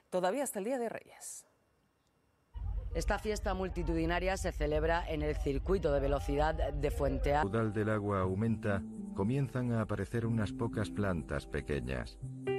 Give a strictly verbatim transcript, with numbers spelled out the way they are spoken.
todavía hasta el Día de Reyes. Esta fiesta multitudinaria se celebra en el circuito de velocidad de Fuente Alta. El caudal del agua aumenta, comienzan a aparecer unas pocas plantas pequeñas.